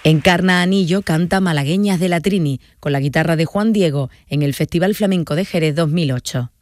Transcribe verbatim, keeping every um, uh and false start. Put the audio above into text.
Encarna Anillo canta Malagueñas de la Trini con la guitarra de Juan Diego en el Festival Flamenco de Jerez dos mil ocho.